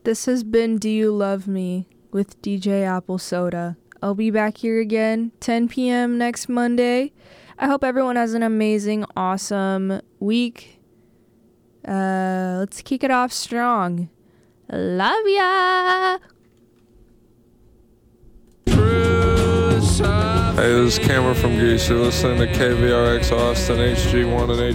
This has been Do You Love Me with DJ Apple Soda. I'll be back here again 10 p.m. next Monday. I hope everyone has an amazing, awesome week. Let's kick it off strong. Love ya! Hey, this is Cameron from Geese. You're listening to KVRX Austin, HG1 and